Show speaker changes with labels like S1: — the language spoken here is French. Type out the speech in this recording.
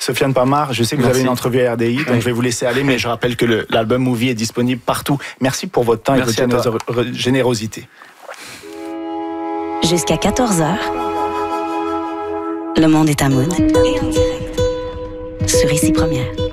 S1: Sofiane Pamar, je sais que vous avez une entrevue à RDI, donc
S2: oui.
S1: je vais vous laisser aller, mais je rappelle que l'album Movie est disponible partout. Merci pour votre temps et votre générosité.
S3: Jusqu'à 14h, le monde est à Mood. Et en direct sur Ici Première.